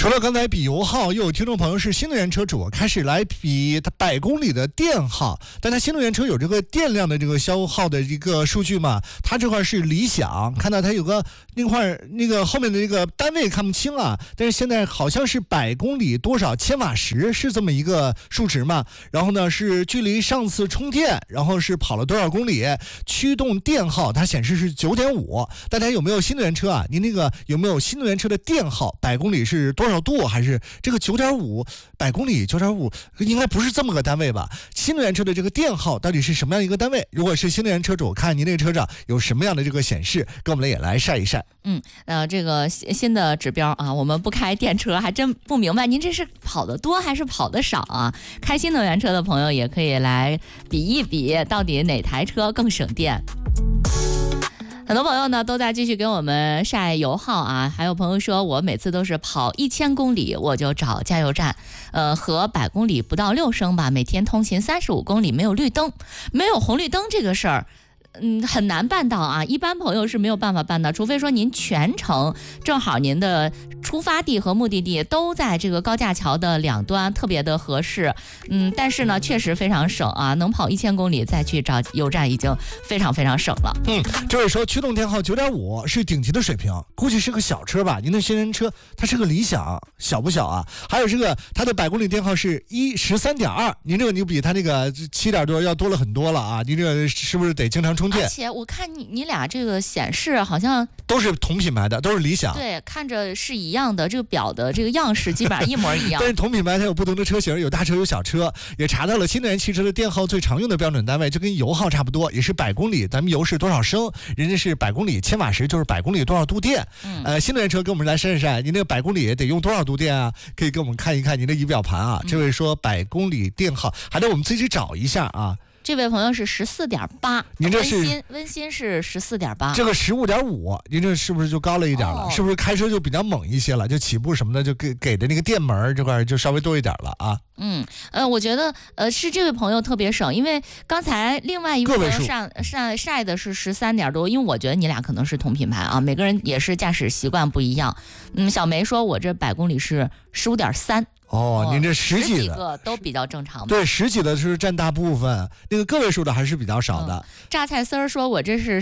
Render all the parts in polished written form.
除了刚才比油耗，又有听众朋友是新能源车主开始来比它100公里的电耗，但它新能源车有这个电量的这个消耗的一个数据嘛，它这块是理想，看到它有个那块那个后面的这个单位看不清啊，但是现在好像是100公里多少千瓦时是这么一个数值嘛，然后呢是距离上次充电，然后是跑了多少公里，驱动电耗它显示是9.5，大家有没有新能源车啊？您那个有没有新能源车的电耗100公里是多少度？还是这个9.5，100公里9.5，应该不是这么个单位吧？新能源车的这个电耗到底是什么样一个单位？如果是新能源车主，看您那个车上有什么样的这个显示，跟我们也来晒一晒。 这个新的指标啊，我们不开电车还真不明白，您这是跑得多还是跑得少啊？开新能源车的朋友也可以来比一比，到底哪台车更省电。很多朋友呢都在继续给我们晒油耗啊，还有朋友说我每次都是跑1000公里我就找加油站，和100公里不到6升吧，每天通勤35公里没有绿灯，没有红绿灯这个事儿。很难办到啊，一般朋友是没有办法办到，除非说您全程正好您的出发地和目的地都在这个高架桥的两端，特别的合适。但是呢，确实非常省啊，能跑1000公里再去找油站已经非常非常省了。 这位说驱动电耗9.5是顶级的水平，估计是个小车吧？您的新能源车它是个理想，小不小啊？还有这个它的100公里电耗是13.2，您这个你比它那个7点多要多了很多了啊！您这个是不是得经常充电？ 而且我看你俩这个显示好像都是同品牌的，都是理想。 对，看着是一样的，这个表的这个样式基本上一模一样。 但是同品牌它有不同的车型，有大车有小车，也查到了新能源汽车的电耗最常用的标准单位，就跟油耗差不多，也是100公里，咱们油是多少升，人家是100公里千瓦时，就是100公里多少度电。新能源车跟我们来晒晒，您那个100公里得用多少度电啊？可以给我们看一看您的仪表盘啊。这位说100公里电耗，还得我们自己找一下啊。 这位朋友是14.8， 您这是温馨是14.8， 这个15.5，您这是不是就高了一点了？是不是开车就比较猛一些了？就起步什么的，就给的那个电门这块就稍微多一点了啊。 我觉得是这位朋友特别省，因为刚才另外一位朋友晒的是13点多，因为我觉得你俩可能是同品牌啊，每个人也是驾驶习惯不一样。小梅说我这100公里是15.3。 您这十几个都比较正常吧？ 对，10几的是占大部分，那个个位数的还是比较少的。 榨菜丝儿说我这是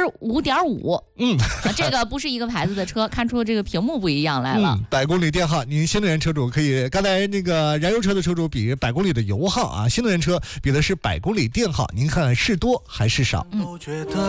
15.5，这个不是一个牌子的车，看出这个屏幕不一样来了。 100公里电耗，您新能源车主可以，刚才那个燃油车的车主比100公里的油耗啊，新能源车比的是100公里电耗，您看是多还是少？